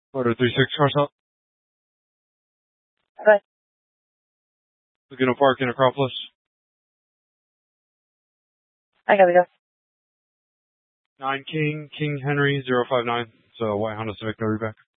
Order 36 car stop. Okay. Laguna Park in Acropolis. I gotta go. 9 King Henry 059. So White Honda Civic, no reback.